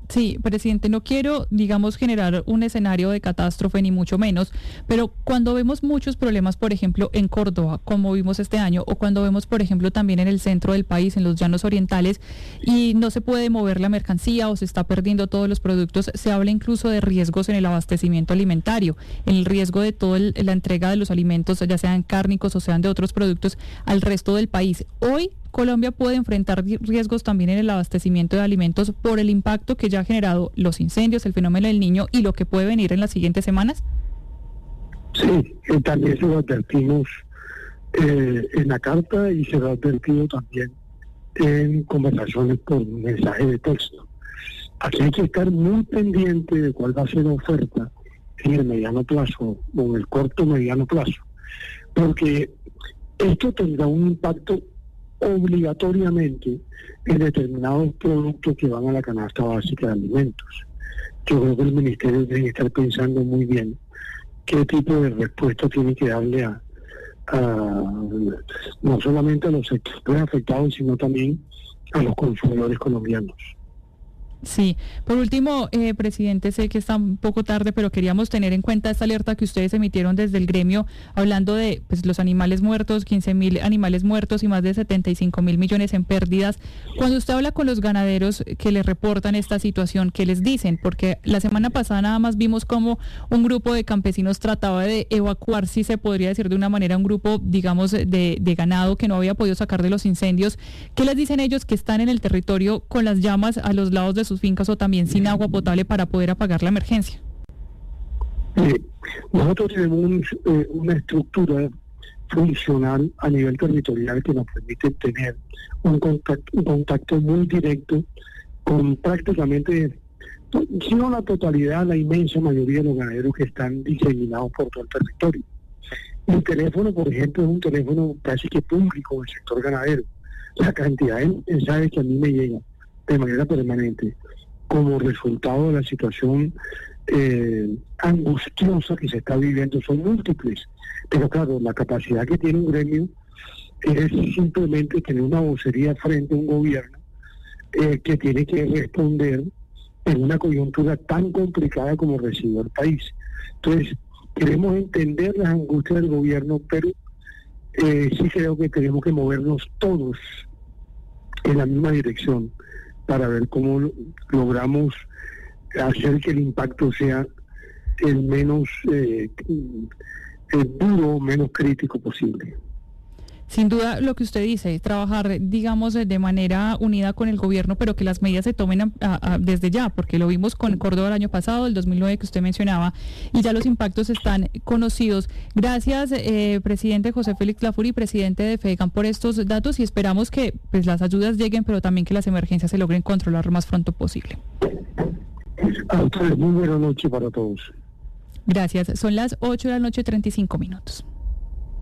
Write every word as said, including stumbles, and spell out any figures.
Sí, presidente, no quiero, digamos, generar un escenario de catástrofe, ni mucho menos, pero cuando vemos muchos problemas, por ejemplo, en Córdoba, como vimos este año, o cuando vemos, por ejemplo, también en el centro del país, en los llanos orientales, y no se puede mover la mercancía o se está perdiendo todos los productos, se habla incluso de riesgos en el abastecimiento alimentario, en el riesgo de toda la entrega de los alimentos, ya sean cárnicos o sean de otros productos, al resto del país. Hoy, Colombia puede enfrentar riesgos también en el abastecimiento de alimentos por el impacto que ya ha generado los incendios, el fenómeno del Niño y lo que puede venir en las siguientes semanas. Sí, eh, también se lo advertimos eh, en la carta y se lo ha advertido también en conversaciones por mensaje de texto. Aquí hay que estar muy pendiente de cuál va a ser la oferta en el mediano plazo o en el corto mediano plazo, porque esto tendrá un impacto obligatoriamente en determinados productos que van a la canasta básica de alimentos. Yo creo que el Ministerio debe estar pensando muy bien qué tipo de respuesta tiene que darle a, a no solamente a los sectores afectados, sino también a los consumidores colombianos. Sí, por último, eh, presidente, sé que está un poco tarde, pero queríamos tener en cuenta esta alerta que ustedes emitieron desde el gremio, hablando de pues, los animales muertos, quince mil animales muertos y más de setenta y cinco mil millones en pérdidas. Cuando usted habla con los ganaderos que les reportan esta situación, ¿qué les dicen? Porque la semana pasada nada más vimos como un grupo de campesinos trataba de evacuar, si se podría decir de una manera, un grupo, digamos, de, de ganado que no había podido sacar de los incendios. ¿Qué les dicen ellos que están en el territorio con las llamas a los lados de sus fincas o también sin agua potable para poder apagar la emergencia? Eh, nosotros tenemos un, eh, una estructura funcional a nivel territorial que nos permite tener un contacto, un contacto muy directo con prácticamente, si no la totalidad, la inmensa mayoría de los ganaderos que están diseminados por todo el territorio. Mi teléfono, por ejemplo, es un teléfono casi que público del sector ganadero. La cantidad de mensajes que a mí me llegan de manera permanente como resultado de la situación eh, angustiosa que se está viviendo son múltiples, pero claro, la capacidad que tiene un gremio es simplemente tener una vocería frente a un gobierno eh, que tiene que responder en una coyuntura tan complicada como recibió el país. Entonces, queremos entender las angustias del gobierno, pero eh, sí creo que tenemos que movernos todos en la misma dirección para ver cómo logramos hacer que el impacto sea el menos eh, el duro, menos crítico posible. Sin duda, lo que usted dice, trabajar, digamos, de manera unida con el gobierno, pero que las medidas se tomen a, a, desde ya, porque lo vimos con Córdoba el año pasado, el dos mil nueve que usted mencionaba, y ya los impactos están conocidos. Gracias, eh, presidente José Félix Lafuri, presidente de FEDECAN, por estos datos, y esperamos que pues las ayudas lleguen, pero también que las emergencias se logren controlar lo más pronto posible. A ustedes, muy buena noche para todos. Gracias. Son las ocho de la noche, treinta y cinco minutos.